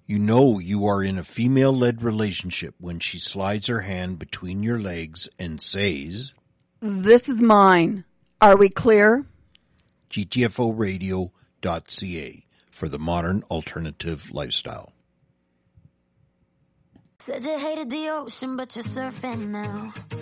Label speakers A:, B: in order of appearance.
A: You know you are in a female-led relationship when she slides her hand between your legs and says,
B: "This is mine. Are we clear?"
A: GTFOradio.ca for the modern alternative lifestyle.
C: Said you hated the ocean, but you're surfing now.